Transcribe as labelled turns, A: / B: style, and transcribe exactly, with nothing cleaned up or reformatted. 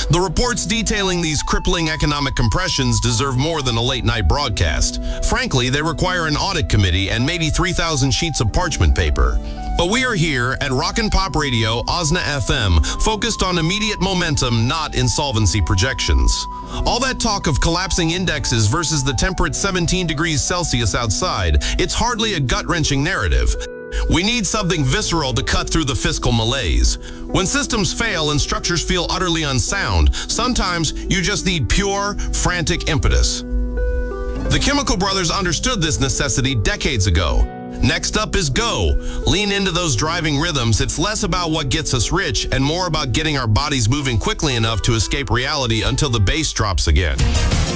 A: The reports detailing these crippling economic compressions deserve more than a late-night broadcast. Frankly, they require an audit committee and maybe three thousand sheets of parchment paper. But we are here at Rockin' Pop Radio, Osna F M, focused on immediate momentum, not insolvency projections. All that talk of collapsing indexes versus the temperate seventeen degrees Celsius outside, it's hardly a gut-wrenching narrative. We need something visceral to cut through the fiscal malaise. When systems fail and structures feel utterly unsound, sometimes you just need pure, frantic impetus. The Chemical Brothers understood this necessity decades ago. Next up is go. Lean into those driving rhythms. It's less about what gets us rich and more about getting our bodies moving quickly enough to escape reality until the bass drops again.